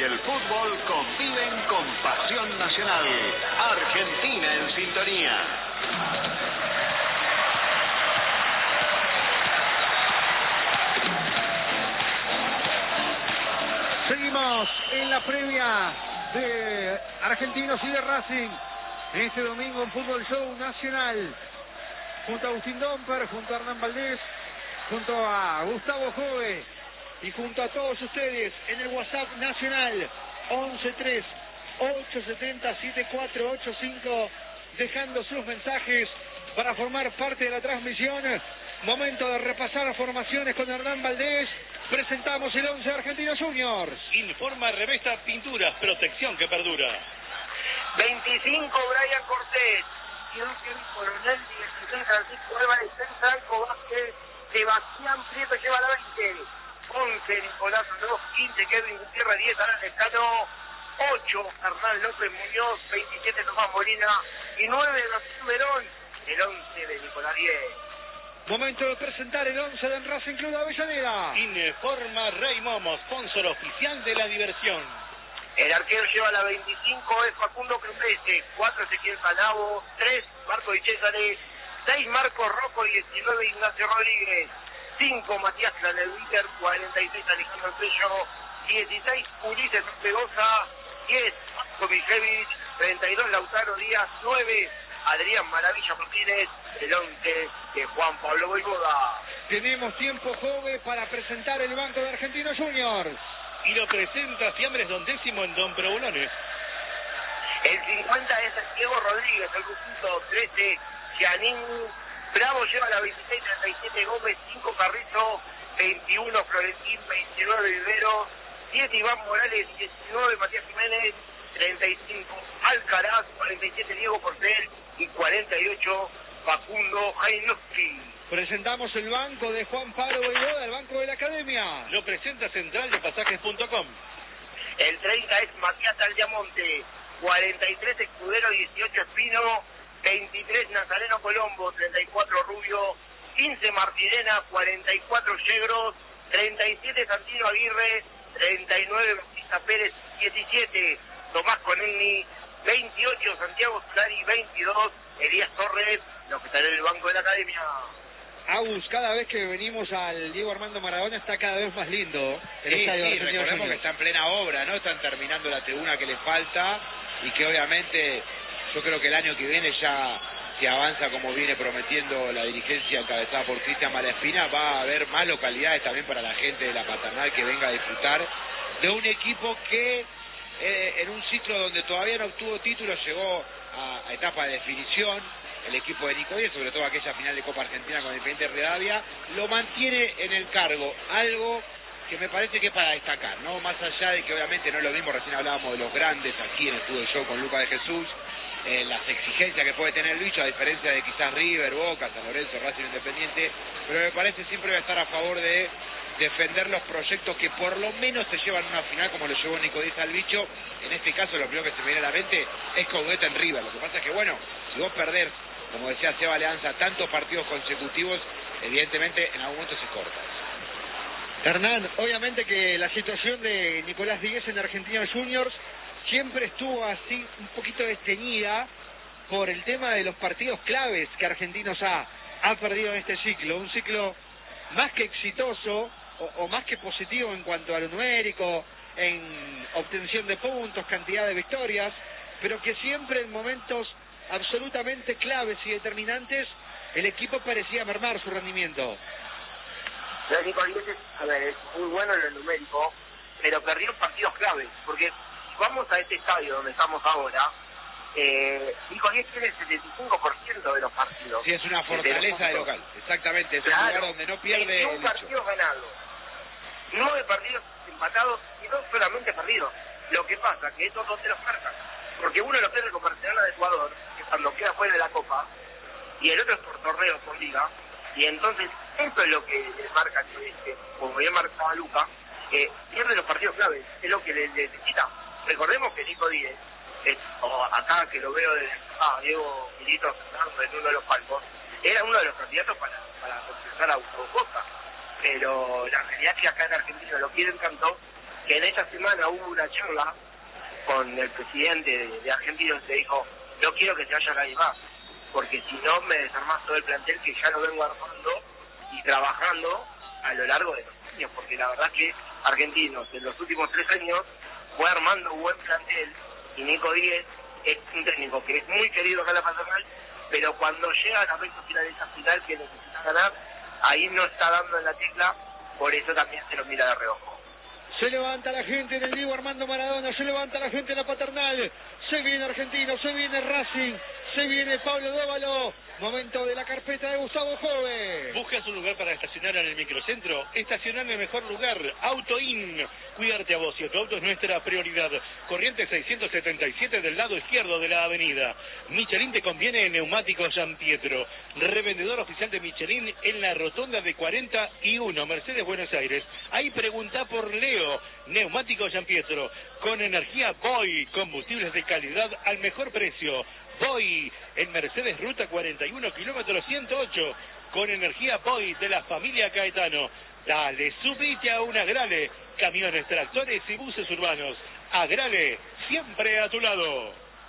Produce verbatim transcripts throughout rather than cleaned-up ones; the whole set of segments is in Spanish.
el fútbol conviven con pasión nacional. Argentina en sintonía. Seguimos en la previa de Argentinos y de Racing este domingo en Fútbol Show Nacional, junto a Agustín Domper, junto a Hernán Valdés, junto a Gustavo Jove y junto a todos ustedes en el WhatsApp nacional once tres ocho siete cero siete cuatro ocho cinco, dejando sus mensajes para formar parte de la transmisión. Momento de repasar formaciones con Hernán Valdés. Presentamos el once de Argentinos Juniors. Informa Revesta Pinturas, protección que perdura. veinticinco Brian Cortés, dieciocho Coronel, dieciséis Francisco Álvarez, Franco Vázquez, Sebastián Prieto lleva la veinte, once Nicolás Andrés, quince Kevin Gutiérrez, diez Alan Escano, ocho Hernán López Muñoz, veintisiete Tomás Molina y nueve Gastón Verón, el once de Nicolás diez. Momento de presentar el once del Racing Club de Avellaneda. Informa Rey Momo, sponsor oficial de la diversión. El arquero lleva la veinticinco, es Facundo Crupese, cuatro Ezequiel Canavo, tres Marco Di Césare, seis Marcos Rocco, diecinueve Ignacio Rodríguez, cinco Matías Clanelviter, cuarenta y seis Alejandro Pello, dieciséis Ulises Pegosa, diez Marco Mijevich, treinta y dos Lautaro Díaz, nueve Adrián Maravilla Martínez, el once de Juan Pablo Voivoda. Tenemos tiempo, Jove, para presentar el banco de Argentinos Juniors. Y lo presenta Fiambres Don Décimo en Don Probulones. El cincuenta es Diego Rodríguez, el conjunto trece, Gianín Bravo lleva la veintiséis, treinta y siete Gómez, cinco Carrizo, veintiuno Florentín, veintinueve Vivero, diez Iván Morales, diecinueve Matías Jiménez, treinta y cinco Alcaraz, cuarenta y siete Diego Porcel y cuarenta y ocho Facundo Jainowski. Presentamos el banco de Juan Pablo Voivoda, el banco de la Academia. Lo presenta Central de Pasajes punto com. El treinta es Matías Aldiamonte, cuarenta y tres Escudero, dieciocho Espino, veintitrés Nazareno Colombo, treinta y cuatro Rubio, quince Martirena, cuarenta y cuatro Yegros, treinta y siete Santino Aguirre, treinta y nueve Bautista Pérez, diecisiete Tomás Conelli, veintiocho Santiago Solari, veintidós Elías Torres, los que están en el banco de la Academia. Agus, cada vez que venimos al Diego Armando Maradona está cada vez más lindo el sí, estadio sí, de Argentinos recordemos Juniors. que está en plena obra, ¿no? Están terminando la tribuna que le falta y que obviamente yo creo que el año que viene ya, si avanza como viene prometiendo la dirigencia encabezada por Cristian Malaspina, va a haber más localidades también para la gente de la Paternal que venga a disfrutar de un equipo que eh, en un ciclo donde todavía no obtuvo títulos llegó a, a etapa de definición. El equipo de Nico Díez, sobre todo aquella final de Copa Argentina con el Independiente Rivadavia, lo mantiene en el cargo, algo que me parece que es para destacar, ¿no? Más allá de que obviamente no es lo mismo, recién hablábamos de los grandes aquí en el Fútbol Show con Lucas de Jesús, eh, las exigencias que puede tener el bicho, a diferencia de quizás River, Boca, San Lorenzo, Racing Independiente, pero me parece siempre va a estar a favor de defender los proyectos que por lo menos se llevan a una final como lo llevó Nico Díez al bicho. En este caso lo primero que se me viene a la mente es Coudet en River. Lo que pasa es que bueno, si vos perdés, como decía Seba Leanza, tantos partidos consecutivos, evidentemente en algún momento se corta. Hernán, obviamente que la situación de Nicolás Díez en Argentinos Juniors siempre estuvo así un poquito desteñida por el tema de los partidos claves que Argentinos ha, ha perdido en este ciclo. Un ciclo más que exitoso o, o más que positivo en cuanto a lo numérico, en obtención de puntos, cantidad de victorias, pero que siempre en momentos absolutamente claves y determinantes el equipo parecía mermar su rendimiento. Nico Díez es, a ver, es muy bueno en el numérico, pero perdió partidos claves, porque si vamos a este estadio donde estamos ahora, eh, Nico Díez tiene el setenta y cinco por ciento de los partidos. Sí, es una fortaleza de local, exactamente, es claro, un lugar donde no pierde veintiún el partidos ganados, nueve partidos empatados y dos solamente perdidos. Lo que pasa que estos dos te los marcan, porque uno lo pierde con Barcelona de Ecuador, que cuando queda fuera de la Copa, y el otro es por torneo, por liga, y entonces esto es lo que le marca, que, como bien marcaba Luca, eh, pierde los partidos claves, es lo que le, le necesita. Recordemos que Nico Díez, es, o acá que lo veo de ah, Diego Milito Fernando en uno de los palcos, era uno de los candidatos para, para concesar a Gustavo Costa, pero la realidad es que acá en Argentina lo quieren tanto que en esta semana hubo una charla con el presidente de, de Argentinos y le dijo, no quiero que se vaya nadie más, porque si no me desarmás todo el plantel que ya lo vengo armando y trabajando a lo largo de los años, porque la verdad que Argentinos en los últimos tres años fue armando un buen plantel y Nico Díez es un técnico que es muy querido acá en la Paternal, pero cuando llega a la recta final de esa final que necesita ganar, ahí no está dando en la tecla, por eso también se lo mira de reojo. Se levanta la gente en el Diego Armando Maradona, se levanta la gente en la Paternal, se viene Argentino, se viene Racing, se viene Pablo Dóvalo, momento de la carpeta de Gustavo Jove. ¿Buscas un lugar para estacionar en el microcentro? Estacionar en el mejor lugar, Auto In. Cuidarte a vos y a tu auto es nuestra prioridad. Corriente seiscientos setenta y siete del lado izquierdo de la avenida. Michelin te conviene en Neumáticos San Pietro. Revendedor oficial de Michelin en la rotonda de cuarenta y uno, Mercedes Buenos Aires. Ahí pregunta por Leo. Neumáticos San Pietro. Con energía Boy. Combustibles de calidad al mejor precio. Boy, en Mercedes Ruta cuarenta y uno, kilómetro ciento ocho, con energía Boy de la familia Caetano. Dale, subite a un Agrale, camiones, tractores y buses urbanos. Agrale, siempre a tu lado.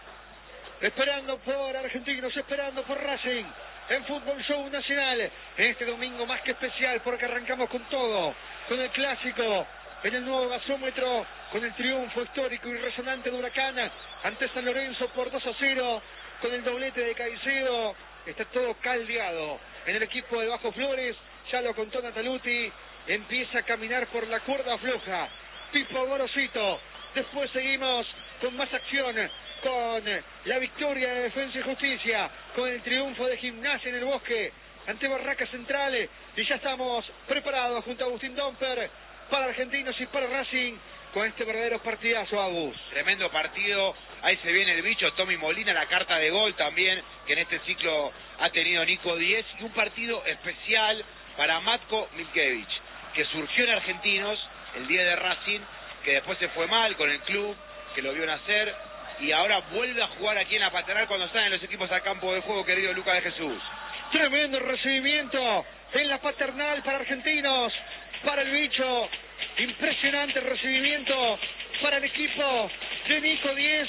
Esperando por Argentinos, esperando por Racing, en Fútbol Show Nacional, en este domingo más que especial, porque arrancamos con todo, con el clásico, en el nuevo gasómetro, con el triunfo histórico y resonante de Huracán ante San Lorenzo por dos a cero, con el doblete de Caicedo. Está todo caldeado en el equipo de Bajo Flores, ya lo contó Nataluti, empieza a caminar por la cuerda floja Pipo Gorosito. Después seguimos con más acción, con la victoria de Defensa y Justicia, con el triunfo de Gimnasia en el Bosque ante Barracas Central, y ya estamos preparados junto a Agustín Domper para Argentinos y para Racing con este verdadero partidazo, Agus. Tremendo partido, ahí se viene el bicho, Tommy Molina, la carta de gol también, que en este ciclo ha tenido Nico Díez, y un partido especial para Matko Milkevich, que surgió en Argentinos el día de Racing, que después se fue mal con el club, que lo vio nacer, y ahora vuelve a jugar aquí en la Paternal cuando salen los equipos al campo de juego, querido Lucas de Jesús. Tremendo recibimiento en la Paternal para Argentinos, para el bicho. Impresionante recibimiento para el equipo de Nico Díez.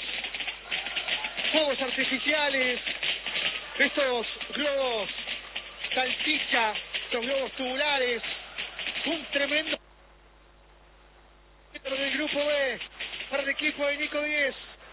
Fuegos artificiales, estos globos salchicha, estos globos tubulares, un tremendo del grupo B para el equipo de Nico Díez.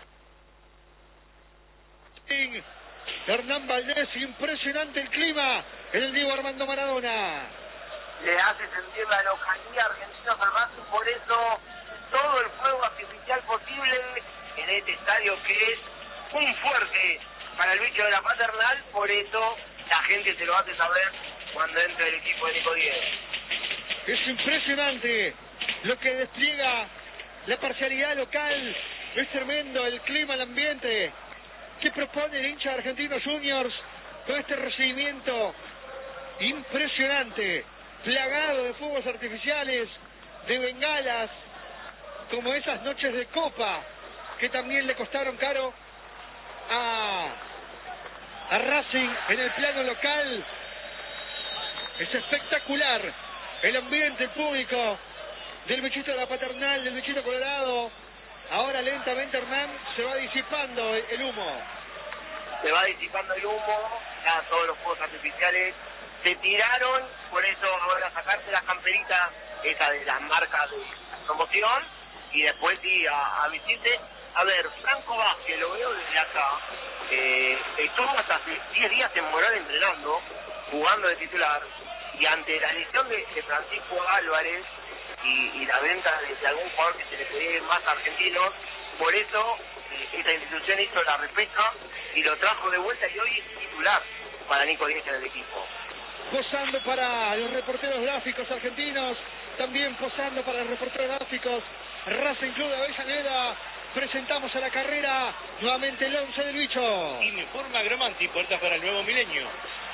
Hernán Valdés, impresionante el clima en el Diego Armando Maradona. Le hace sentir la localidad argentina al Racing, por eso todo el fuego artificial posible en este estadio que es un fuerte para el bicho de la Paternal, por eso la gente se lo hace saber cuando entra el equipo de Nico Díez. Es impresionante lo que despliega la parcialidad local, es tremendo el clima, el ambiente que propone el hincha de Argentinos Juniors con este recibimiento impresionante, plagado de fuegos artificiales, de bengalas, como esas noches de copa que también le costaron caro a, a Racing en el plano local. Es espectacular el ambiente, el público del bichito de la Paternal, del bichito colorado. Ahora lentamente, Hernán, se va disipando el humo. Se va disipando el humo, ya todos los fuegos artificiales se tiraron, por eso ahora sacarse las camperitas, esa de las marcas de promoción, y después sí a, a visite. A ver, Franco Vázquez, lo veo desde acá, eh, estuvo hasta hace diez días en Morón entrenando, jugando de titular, y ante la lesión de, de Francisco Álvarez y, y la venta de, de algún jugador que se le podía ir más a Argentinos, por eso eh, esta institución hizo la repesca y lo trajo de vuelta, y hoy es titular para Nico Díez en el equipo. Posando para los reporteros gráficos argentinos, también posando para los reporteros gráficos Racing Club de Avellaneda. Presentamos a la carrera nuevamente el once del bicho. Informa Gramanti, puertas para el nuevo milenio.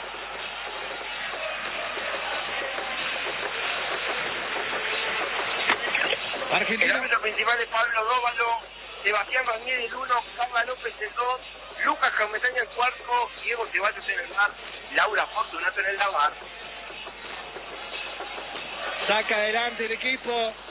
Argentina. El árbitro principal es Pablo Dóvalo, Sebastián Ranieri el uno, Carla López el dos, Lucas Carmetaña el cuarto, Diego Ceballos en el bar, Laura Fortunato en el lavar. Saca adelante el equipo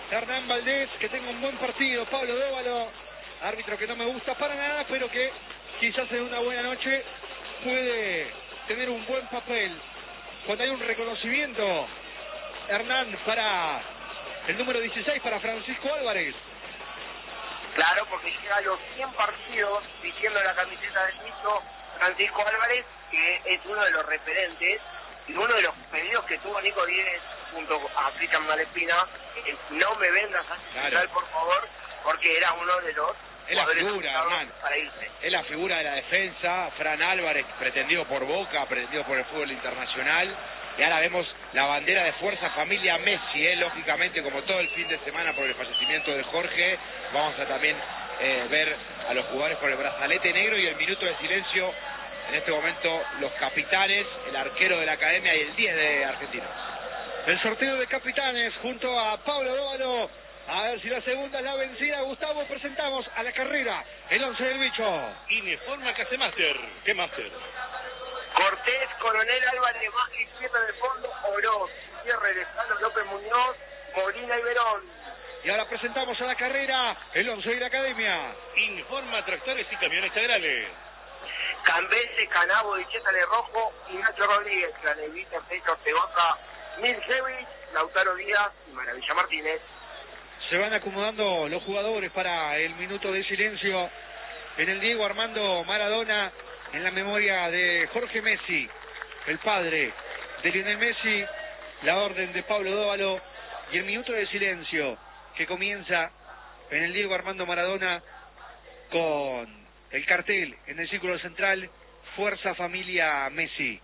Hernán Valdés, que tenga un buen partido. Pablo Dóvalo, árbitro que no me gusta para nada, pero que quizás en una buena noche puede tener un buen papel. Cuando hay un reconocimiento, Hernán, para el número dieciséis, para Francisco Álvarez. Claro, porque llega a los cien partidos vistiendo la camiseta del Miso Francisco Álvarez, que es uno de los referentes y uno de los pedidos que tuvo Nico Díez junto a Cristian Malespina. Eh, no me vendas a central, claro, por favor, porque era uno de los es la figura, Hernán, para irse. Es la figura de la defensa. Fran Álvarez, pretendido por Boca, pretendido por el fútbol internacional. Y ahora vemos la bandera de Fuerza Familia Messi, eh, lógicamente, como todo el fin de semana por el fallecimiento de Jorge. Vamos a también eh, ver a los jugadores con el brazalete negro y el minuto de silencio. En este momento los capitanes, el arquero de la academia y el diez de Argentinos. El sorteo de capitanes junto a Pablo Dóvalo. A ver si la segunda es la vencida. Gustavo, presentamos a la carrera el once del bicho. Informa que hace máster. ¿Qué máster? Cortés, Coronel Álvarez, más izquierda del fondo, Oroz, cierre de Carlos López Muñoz, Molina y Verón. Y ahora presentamos a la carrera el once de la academia. Informa Tractores y Camiones Integrales. Cambese, Canabo, Dichétale Rojo y Nacho Rodríguez, Clanevita, Pecho, Ortegoza, Milkevich, Lautaro Díaz y Maravilla Martínez. Se van acomodando los jugadores para el minuto de silencio en el Diego Armando Maradona, en la memoria de Jorge Messi, el padre de Lionel Messi, la orden de Pablo Dóvalo y el minuto de silencio que comienza en el Diego Armando Maradona con el cartel en el círculo central, Fuerza Familia Messi.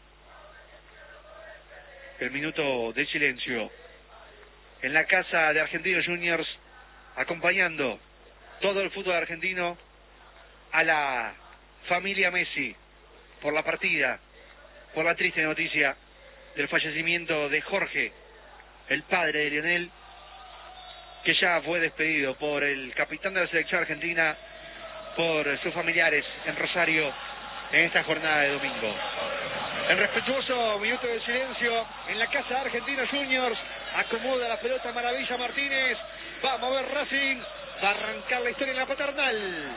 El minuto de silencio en la casa de Argentinos Juniors, acompañando todo el fútbol argentino a la familia Messi por la partida, por la triste noticia del fallecimiento de Jorge, el padre de Lionel, que ya fue despedido por el capitán de la selección argentina, por sus familiares en Rosario en esta jornada de domingo. El respetuoso minuto de silencio en la casa de Argentinos Juniors, acomoda la pelota Maravilla Martínez, vamos a ver Racing, va a arrancar la historia en la paternal.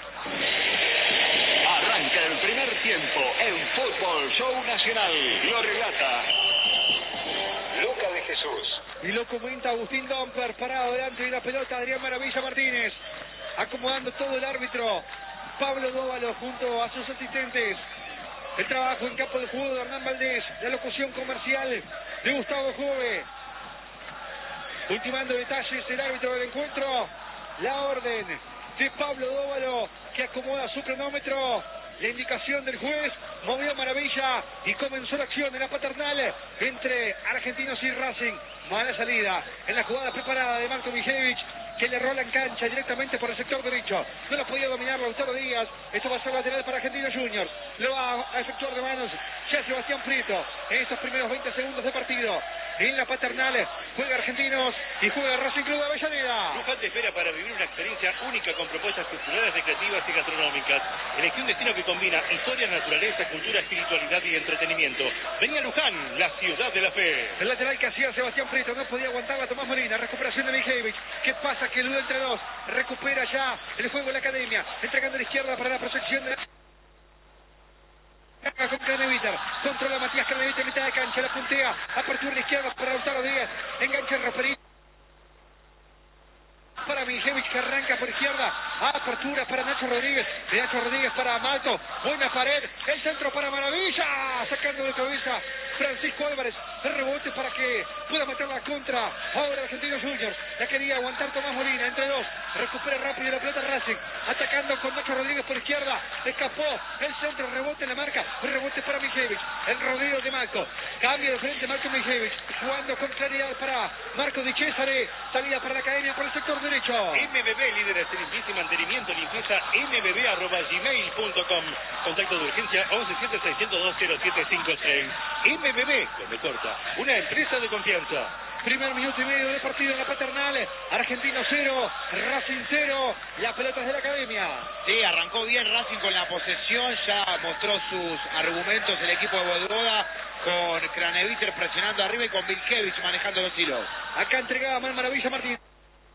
Arranca el primer tiempo en Fútbol Show Nacional. Lo relata Luca de Jesús. Y lo comenta Agustín Domper, parado delante de la pelota Adrián Maravilla Martínez. Acomodando todo el árbitro Pablo Dóvalo junto a sus asistentes. El trabajo en campo de juego de Hernán Valdés. La locución comercial de Gustavo Jove. Ultimando detalles el árbitro del encuentro. La orden de Pablo Dóvalo, que acomoda su cronómetro. La indicación del juez, movió Maravilla y comenzó la acción en la paternal entre Argentinos y Racing. Mala salida en la jugada preparada de Marco Mijevich, que le rola en cancha directamente por el sector derecho. No lo podía dominar Lautaro Díaz. Esto va a ser lateral para Argentinos Juniors. Lo va a efectuar de manos ya Sebastián Prieto en estos primeros veinte segundos de partido. En la paternal juega Argentinos y juega Racing Club de Avellaneda. No falta espera para vivir una experiencia única con propuestas culturales, recreativas y gastronómicas. Elegí un destino que combina historia, naturaleza, cultura, espiritualidad y entretenimiento. Venía Luján, la ciudad de la fe. El lateral que hacía Sebastián Prieto no podía aguantar a Tomás Molina. Recuperación de Mijevich. ¿Qué pasa? Que elude entre dos. Recupera ya el juego de la academia. Entregando a la izquierda para la proyección de... con Craneviter, controla Matías Craneviter, mitad de cancha, la puntea, apertura a la izquierda para Lautaro Díaz, engancha el referido para Mijevich, que arranca por izquierda, apertura para Nacho Rodríguez, de Nacho Rodríguez para Malto, buena pared, el centro para Maravilla, sacando de cabeza Francisco Álvarez, el rebote para que pueda meter la contra, ahora Argentinos Juniors, la quería aguantar Tomás Molina, entre dos, recupera rápido la pelota Racing, atacando con Nacho Rodríguez por izquierda, escapó, el centro, rebote en la marca, el rebote para Mijevich, el rodeo de Malco, cambio de frente Marco Mijevich, jugando con claridad para Marco Di Cesare, salida para la academia por el sector derecho. M B B, líderes en limpieza y mantenimiento, limpieza m b b arroba gmail punto com. Contacto de urgencia once siete seiscientos dos cero siete cinco seis. M B B, con de corta, una empresa de confianza. Primer minuto y medio de partido en la paternal. Argentino cero, Racing cero. La pelota es de la academia. Sí, arrancó bien Racing con la posesión. Ya mostró sus argumentos el equipo de Bododa, con Craneviter presionando arriba y con Vilkevich manejando los hilos. Acá entregaba mal Maravilla Martínez.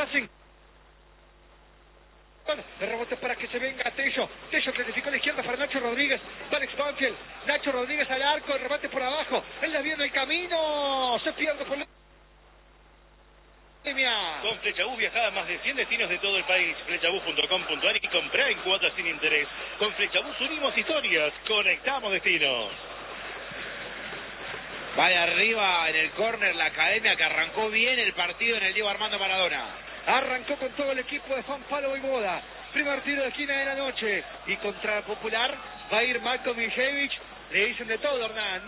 Racing. El rebote para que se venga Tello. Tello clasificó a la izquierda para Nacho Rodríguez. Alex Banfield. Nacho Rodríguez al arco. El remate por abajo. Él la viene el camino. Se pierde por la... Con Flechabús viajá a más de cien destinos de todo el país. Flechabús punto com punto ar y comprá en cuotas sin interés. Con Flechabús unimos historias. Conectamos destinos. Vaya arriba en el córner la academia que arrancó bien el partido en el Diego Armando Maradona. Arrancó con todo el equipo de Juan Pablo Voivoda. Primer tiro de esquina de la noche. Y contra Popular va a ir Marko Mijevich. Le dicen de todo, Hernán.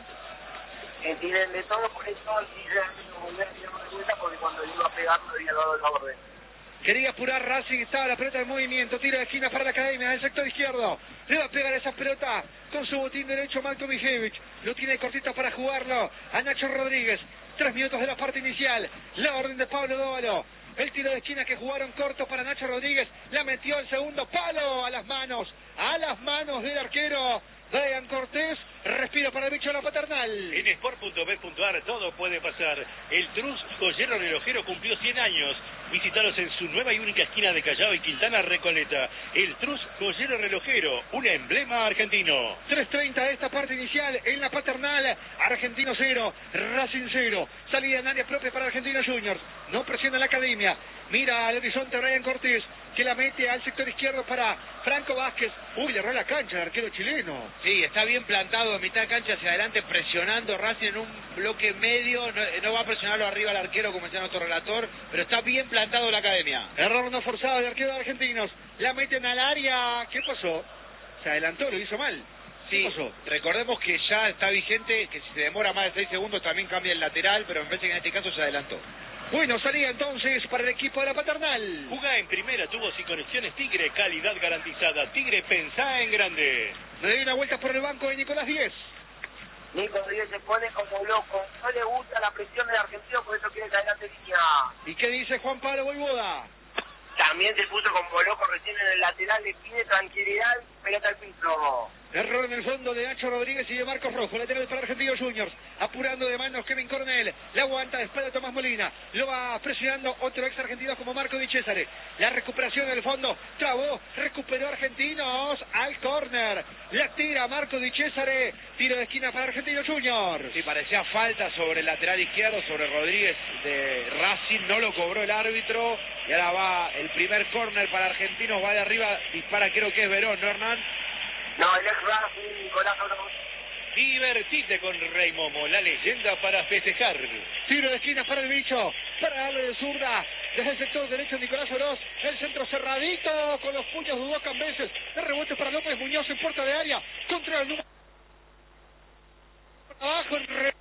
Que tienen de todo, por eso y realmente volver a tirar una vuelta porque cuando iba a pegar no había dado el orden. Quería apurar Racing, estaba la pelota en movimiento, tiro de esquina para la academia del sector izquierdo. Le va a pegar esa pelota con su botín derecho Marko Mijevich. Lo tiene cortito para jugarlo a Nacho Rodríguez. Tres minutos de la parte inicial. La orden de Pablo Dóvalo. El tiro de esquina que jugaron corto para Nacho Rodríguez. La metió el segundo palo a las manos. A las manos del arquero Brian Cortés. Respiro para el bicho de la paternal. En sport punto bet punto ar todo puede pasar. El Trus Joyero Relojero cumplió cien años. Visítalos en su nueva y única esquina de Callao y Quintana Recoleta. El Trus Joyero Relojero, un emblema argentino. tres treinta de esta parte inicial en la paternal. Argentino cero, Racing cero. Salida en área propia para Argentinos Juniors. No presiona la academia. Mira al horizonte Brian Cortés, que la mete al sector izquierdo para Franco Vázquez. Uy, le erró la cancha el arquero chileno. Sí, está bien plantado de mitad de cancha hacia adelante, presionando Racing en un bloque medio. No, no va a presionarlo arriba al arquero como decía nuestro relator, pero está bien plantado la academia. Error no forzado del arquero de Argentinos. La meten al área. ¿Qué pasó? Se adelantó, lo hizo mal. ¿Qué Sí, pasó? recordemos que ya está vigente que si se demora más de seis segundos también cambia el lateral, pero me parece que en este caso se adelantó. Bueno, salía entonces para el equipo de la paternal. Jugá en primera, tubos y conexiones Tigre, calidad garantizada. Tigre, pensá en grande. Le doy una vuelta por el banco de Nicolás Díez. Nico Díez se pone como loco. No le gusta la presión del argentino, por eso quiere caer la línea. ¿Y qué dice Juan Pablo Voivoda? También se puso como loco recién en el lateral, le pide tranquilidad y pelota al piso. Error en el fondo de Nacho Rodríguez y de Marcos Rojo. Lateral para Argentinos Juniors. Apurando de manos Kevin Coronel. La aguanta después de Tomás Molina. Lo va presionando otro ex argentino como Marco Di Cesare. La recuperación del fondo. Trabó. Recuperó Argentinos al córner. La tira Marco Di Cesare. Tiro de esquina para Argentinos Juniors. Sí, parecía falta sobre el lateral izquierdo, sobre Rodríguez de Racing. No lo cobró el árbitro. Y ahora va el primer córner para Argentinos. Va de arriba. Dispara, creo que es Verón, ¿no, Hernán? No, el ex Racing, Nicolás Oro. Divertite con Rey Momo, la leyenda para festejar. Tiro de esquina para el bicho. Para darle de zurda. Desde el sector derecho Nicolás Oroz. El centro cerradito. Con los puños dudó Cambeses. El rebote para López Muñoz en puerta de área. Contra el número. Abajo el re...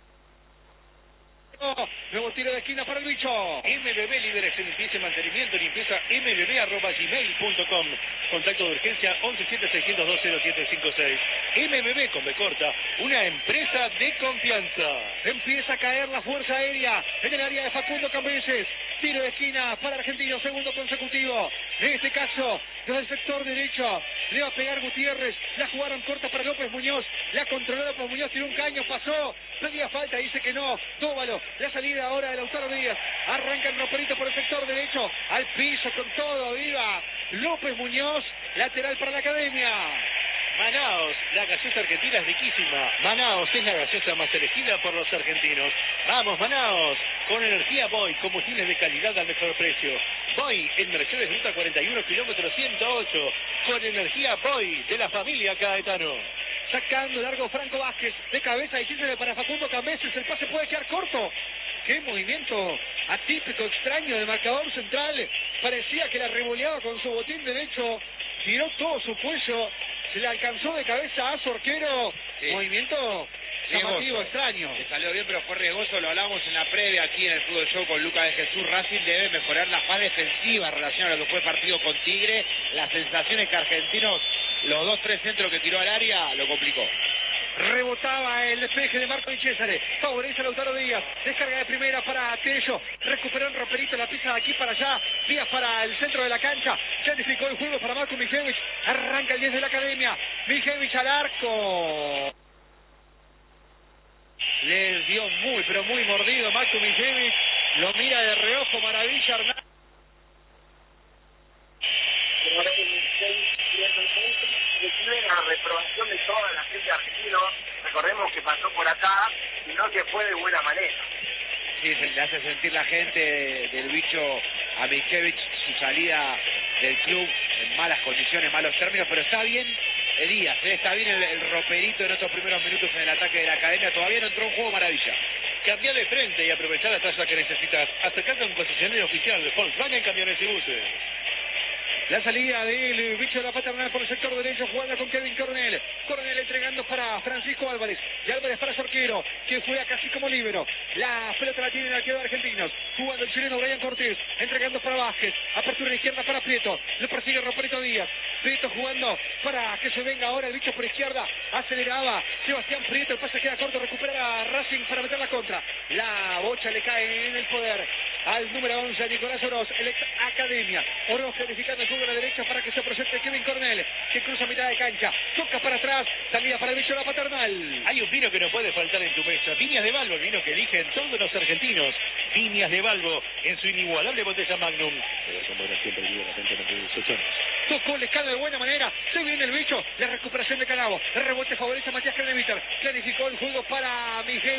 Nuevo tiro de esquina para el bicho. M B B, líderes en limpieza y mantenimiento, limpieza m b b arroba gmail punto com. Contacto de urgencia once siete seiscientos dos cero siete cinco seis. M B B con B corta, una empresa de confianza. Empieza a caer la fuerza aérea en el área de Facundo Cambeses. Tiro de esquina para Argentino, segundo consecutivo. En este caso, desde el sector derecho, le va a pegar Gutiérrez. La jugaron corta para López Muñoz. La controló López Muñoz, tiró un caño, pasó. Pedía falta, dice que no. Dóvalo. La salida ahora de Lautaro Díaz. Arranca el roperito por el sector derecho. Al piso con todo. Viva López Muñoz. Lateral para la academia. Manaos, la gaseosa argentina es riquísima. Manaos es la gaseosa más elegida por los argentinos. Vamos, Manaos, con energía Boy, combustibles de calidad al mejor precio. Boy, en Mercedes Ruta cuarenta y uno, kilómetro ciento ocho. Con energía Boy, de la familia Caetano. Sacando largo Franco Vázquez. De cabeza difícil para Facundo Cambeses. El pase puede quedar corto. Qué movimiento atípico, extraño de marcador central. Parecía que la revoleaba con su botín derecho. Tiró todo su cuello. Se le alcanzó de cabeza a su arquero. Sí. Movimiento llamativo, extraño. Le salió bien, pero fue riesgoso. Lo hablamos en la previa aquí en el Fútbol Show con Lucas de Jesús. Racing debe mejorar la fase defensiva en relación a lo que fue el partido con Tigre. Las sensaciones que Argentinos, los dos, tres centros que tiró al área, lo complicó. Rebotaba el despeje de Marco Di Cesare. Favorece a Lautaro Díaz. Descarga de primera para Tello. Recuperó el roperito, la pisa de aquí para allá. Díaz para el centro de la cancha. Planificó el juego para Marko Mijevich. Arranca el diez de la academia. Mijevich al arco. Le dio muy, pero muy mordido Marko Mijevich. Lo mira de reojo, maravilla Hernán. obviamente Argentino, recordemos que pasó por acá y no se fue de buena manera. Sí, se le hace sentir la gente del bicho a Michevich su salida del club en malas condiciones, malos términos, pero está bien Elías, ¿eh? Está bien el, el roperito en estos primeros minutos en el ataque de la academia, todavía no entró un juego maravilla. Cambiar de frente y aprovechar la tasa que necesitas. Acercarte a un concesionario oficial de Volkswagen Camiones y Buses. La salida del bicho de la paternal por el sector derecho, jugando con Kevin Coronel. Coronel entregando para Francisco Álvarez. Y Álvarez para su arquero, que juega casi como líbero. La pelota la tiene el arquero de Argentinos. Jugando el chileno Brian Cortés. Entregando para Vázquez. Apertura de izquierda para Prieto. Lo persigue Roperito Díaz. Prieto jugando para que se venga ahora el bicho por izquierda. Aceleraba Sebastián Prieto. El pase queda corto. Recupera a Racing para meter la contra. La bocha le cae en el poder al número once, Nicolás Oroz, el ex Academia. Oroz clarificando el juego a la derecha para que se presente Kevin Coronel, que cruza mitad de cancha, toca para atrás, salida para el bicho de la paternal. Hay un vino que no puede faltar en tu mesa. Viñas de Balbo, el vino que eligen todos los argentinos. Viñas de Balbo, en su inigualable botella Magnum. Tocó el escala de buena manera, se viene el bicho, la recuperación de Calabo, el rebote favorece a Matías Craneviter, clarificó el juego para Miguel.